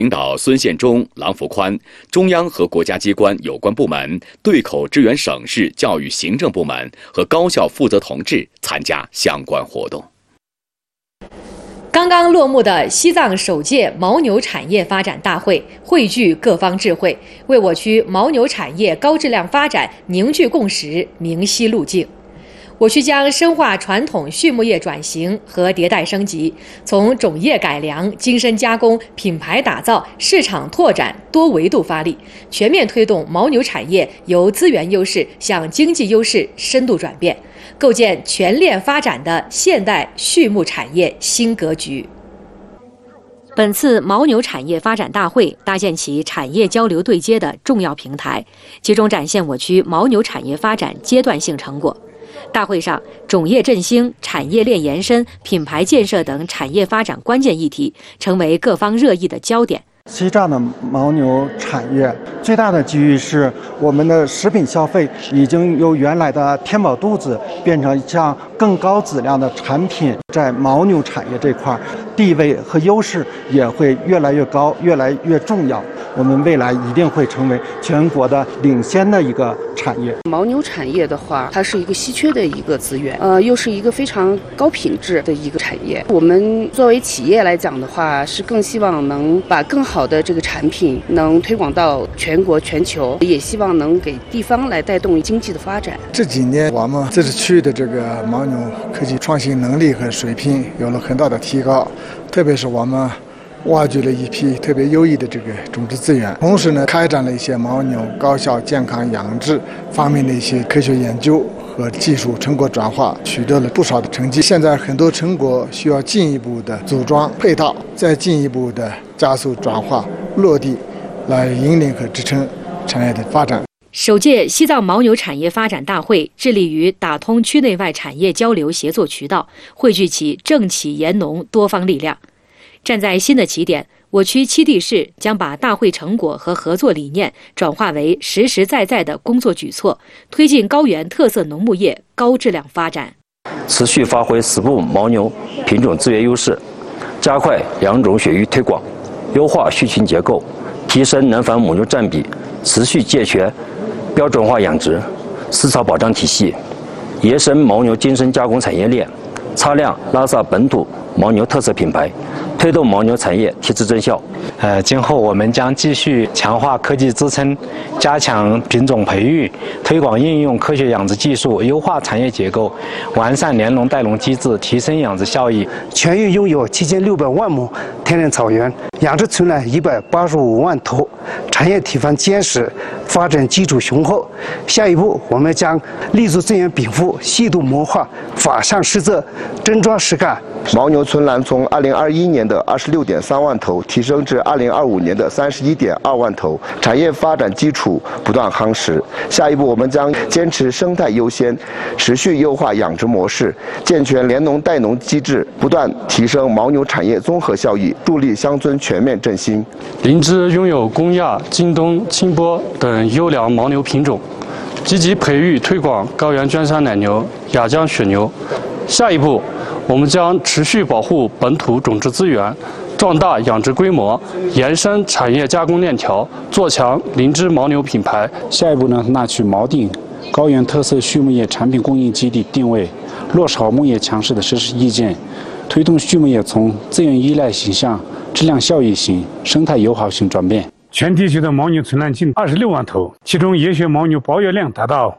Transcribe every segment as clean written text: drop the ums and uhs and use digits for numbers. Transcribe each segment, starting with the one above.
领导孙宪忠、郎福宽，中央和国家机关有关部门对口支援省市教育行政部门和高校负责同志参加相关活动。 刚刚落幕的西藏首届牦牛产业发展大会，汇聚各方智慧，为我区牦牛产业高质量发展凝聚共识、明晰路径。我区将深化传统畜牧业转型和迭代升级，从种业改良、精深加工、品牌打造、市场拓展多维度发力，全面推动牦牛产业由资源优势向经济优势深度转变，构建全链发展的现代畜牧产业新格局。本次牦牛产业发展大会搭建起产业交流对接的重要平台，集中展现我区牦牛产业发展阶段性成果。大会上，种业振兴、产业链延伸、品牌建设等产业发展关键议题成为各方热议的焦点。 西藏的牦牛产业最大的机遇是，我们的食品消费已经由原来的填饱肚子变成像更高质量的产品，在牦牛产业这块地位和优势也会越来越高，越来越重要。我们未来一定会成为全国的领先的一个产业。 牦牛产业的话，它是一个稀缺的一个资源，又是一个非常高品质的一个产业。我们作为企业来讲的话，是更希望能把更好的这个产品能推广到全国全球，也希望能给地方来带动经济的发展。 这几年我们自治区的这个牦牛科技创新能力和水平有了很大的提高，特别是我们挖掘了一批特别优异的这个种植资源，同时呢，开展了一些牦牛高效健康养殖方面的一些科学研究和技术成果转化，取得了不少的成绩。现在很多成果需要进一步的组装配套，再进一步的加速转化落地，来引领和支撑产业的发展。 首届西藏牦牛产业发展大会致力于打通区内外产业交流协作渠道，汇聚起政企研农多方力量。站在新的起点，我区7地市将把大会成果和合作理念转化为实实在在的工作举措，推进高原特色农牧业高质量发展。 持续发挥10部牦牛品种资源优势，加快养种血育推广，优化畜群结构，提升能繁母牛占比，持续健全标准化养殖饲草保障体系，延伸牦牛精深加工产业链，擦亮拉萨本土牦牛特色品牌，推动牦牛产业提质增效。 今后我们将继续强化科技支撑，加强品种培育，推广应用科学养殖技术，优化产业结构，完善联农带农机制，提升养殖效益。 全域拥有7600万亩天然草原，养殖存栏185万头，产业体范坚实，发展基础雄厚。下一步，我们将立足资源禀赋，细度谋划，法上施策，真抓实干。 牦牛存栏从2021年的26.3万头提升至2025年的31.2万头，产业发展基础不断夯实。下一步，我们将坚持生态优先，持续优化养殖模式，健全联农带农机制，不断提升牦牛产业综合效益，助力乡村全面振兴。 林芝拥有公亚、京东、清波等优良牦牛品种，积极培育推广高原娟山奶牛、雅江雪牛。下一步，我们将持续保护本土种植资源，壮大养殖规模，延伸产业加工链条，做强林芝牦牛品牌。 下一步呢，纳取锚定高原特色畜牧业产品供应基地定位，落实好牧业强势的实施意见，推动畜牧业从资源依赖型向质量效益型、生态友好型转变。 全地区的牦牛存栏近26万头，其中野血牦牛保有量达到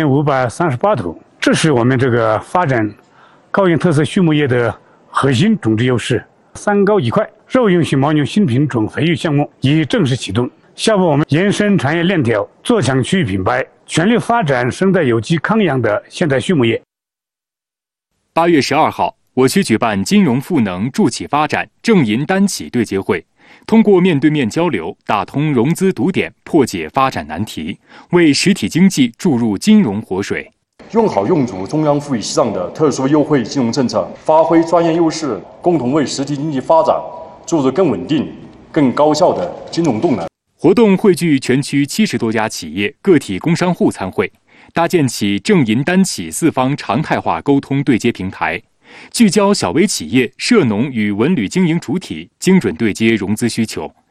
7538头，这是我们这个发展高原特色畜牧业的核心种植优势。3高1快肉用型牦牛新品种培育项目已正式启动。下步我们延伸产业链条，做强区域品牌，全力发展生态有机康养的现代畜牧业。 8月12号，我区举办金融赋能助企发展正银单企对接会，通过面对面交流，打通融资堵点，破解发展难题，为实体经济注入金融活水。 用好用足中央赋予西藏的特殊优惠金融政策，发挥专业优势，共同为实体经济发展注入更稳定、更高效的金融动能。 活动汇聚全区70多家企业、个体工商户参会，搭建起正银单企4方常态化沟通对接平台，聚焦小微企业、涉农与文旅经营主体，精准对接融资需求。